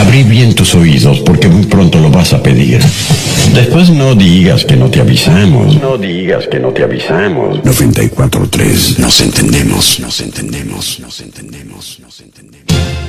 Abrí bien tus oídos porque muy pronto lo vas a pedir. Después no digas que no te avisamos. No digas que no te avisamos. 94.3. Nos entendemos, nos entendemos, nos entendemos, nos entendemos.